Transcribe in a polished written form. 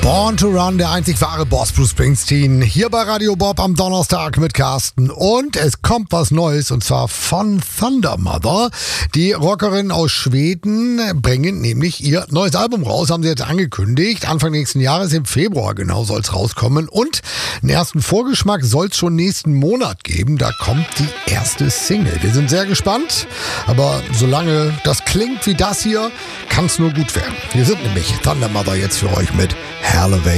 Born to Run, der einzig wahre Boss Bruce Springsteen. Hier bei Radio Bob am Donnerstag mit Carsten. Und es kommt was Neues, und zwar von Thundermother. Die Rockerin aus Schweden bringen nämlich ihr neues Album raus, haben sie jetzt angekündigt. Anfang nächsten Jahres, im Februar genau, soll es rauskommen. Und einen ersten Vorgeschmack soll es schon nächsten Monat geben. Da kommt die erste Single. Wir sind sehr gespannt, aber solange das klingt wie das hier, kann es nur gut werden. Wir sind nämlich Thundermother jetzt für euch mit Hell of a